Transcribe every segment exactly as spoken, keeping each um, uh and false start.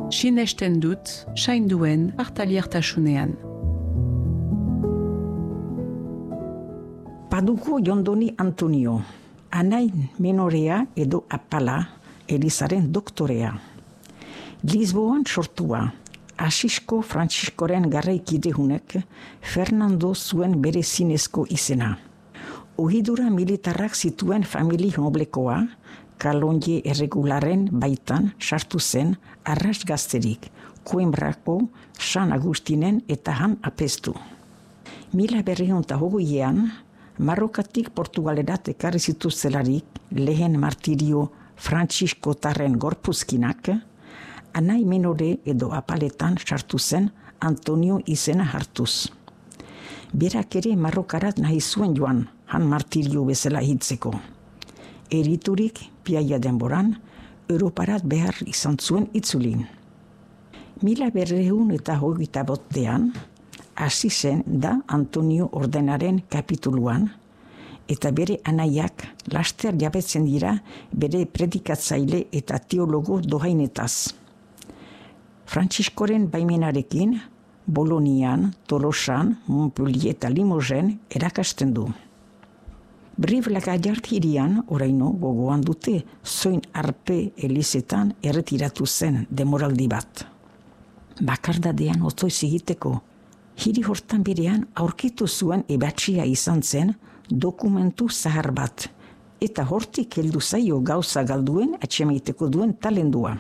Sinesten dut, sainduen hartaliertasunean. Paduko Jondoni Antonio, anai menorea edo apala, Elizaren doktorea. Lisboan sortua, Asisko Frantziskoren garraikidehunek Fernando zuen bere zinezko izena. Ohidura militarrak zituen famili noblekoa, kalonje erregularen baitan sartu zen arras gazterik, Koenbrako, San Agustinen eta han apestu. Mila berrehun eta hogeiean, Marrokatik Portugalerat ekarri zituztelarik lehen martirio Frantziskotarren gorpuzkinak, anai menore edo apaletan sartu zen Antonio izena hartuz. Berak ere Marrokarat nahi zuen joan, han martirio bezala hitzeko. Eriturik, piaia denboran, Europarat behar izan zuen itzulin. Mila berrehun eta hogeita bostean, hasi zen da Antonio ordenaren kapituluan, eta bere anaiak laster jabetzen dira bere predikatzaile eta teologo dohainetaz. Frantziskoren baimenarekin, Bolonian, Tolosan, Montpellier eta Limogen erakasten du. Brive-la-Gaillarde hirian, oraino gogoan dute, zoin arpe elizetan erretiratu zen demoraldi bat. Bakardadean otoiz egiteko, hiri hortan berean aurkitu zuen ebatxia izan zen dokumentu zahar bat, eta hortik heldu zaio gauza galduen atxemaiteko duen talendua.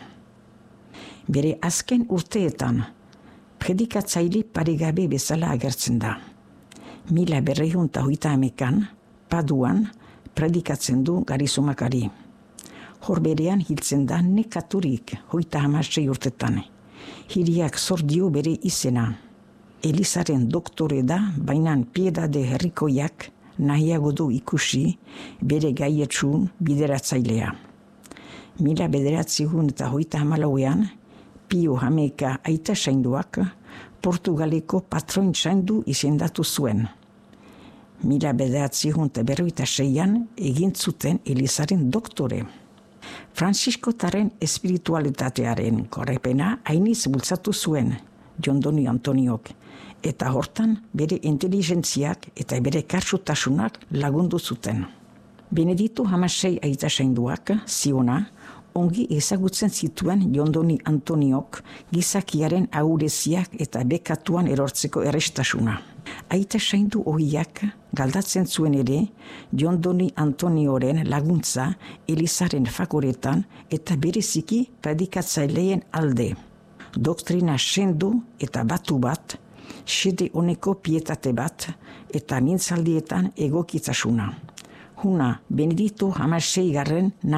Bere azken urteetan, predikatzaile paregabe bezala agertzen da. Mila berrehun eta hogeita hamekan, Paduan, predikatzen du Garizumakari. Hor berean hiltzen da nekaturik hogeita hamasei urtetan. Hiriak zor dio bere izena. Elizaren doktore da, bainan piedade herrikoiak nahiago du ikusi bere gaietsun bideratzailea. Mila bederatzihun eta hogeita hamalauean, Pio Hameka aita sainduak Portugaleko patroin saindu izendatu zuen. Mila bederatzihun eta berroita seian egin zuten Elizaren doktore. Frantziskotaren espiritualitatearen korrepena hainiz bultzatu zuen Jondoni Antoniok, eta hortan bere inteligentziak eta bere karsutasunak lagundu zuten. Benedito hamasei aita sainduak, ziona, ongi ezagutzen zituen Jondoni Antoniok gizakiaren ahureziak eta bekatuan erortzeko errestasuna. Aita saindu ohiak galdatzen zuen ere Jondoni Antonioren laguntza Elizaren fakoretan eta bereziki predikatzaileen alde. Doktrina sendu eta batu bat, xede honeko pietate bat eta mintzaldietan egokitzasuna. Huna Benedito hamasei garren